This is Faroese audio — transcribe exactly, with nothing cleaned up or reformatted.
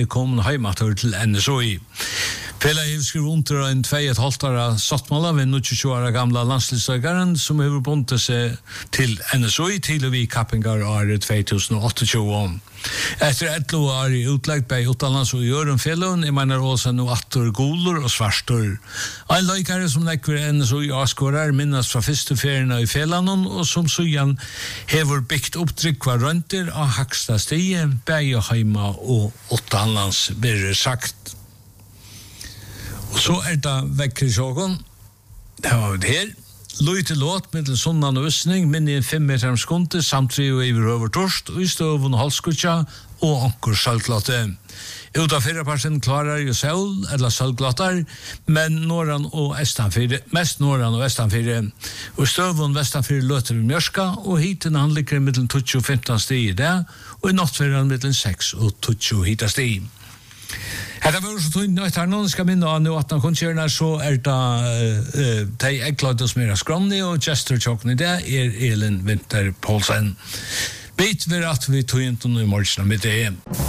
kom heimatur til N S O I. Fela har skrivit under en två och ett halvt år sattmåla ved tjugo år gamla landslagssøkeren som har bundet seg til N S O I til og vi kappingar året tjugohundratjugoåtta. Etter ett år i utlegg bei utenlands og gjør en felon, jeg mener også no atter golor og svarstor. En løykare som nekker N S O I avskårer minnes fra første ferien i felanon, og som sujan hever byggt opptrykk var rønter av haksta stige, bei og heima og utenlands blir sagt. Og så er det vekker i sjågen. Det var det her. Løy til låt med en sunnan og østning, men i en fem meter skunde, samt tre og iver over torst, og i støvun halskutja, og anker sølglotte. Ut av fire parsen klarer jo søl, eller sølglotter, men norran og estanfire, mest norran og estanfire. Og støvun vestanfire løter i mjørska, og hiten han ligger mellom tjugo og femten stig i det, og i nattferden mellom seks og tjugo hita stig. Hetta var så tungt nøyt her noen skal minne av nå at han konserner så er det uh, de egglade som er skromne og gestor tjokken i det er Elin Winter Poulsen. Bit vi at vi tog inn til noe i morgen med det.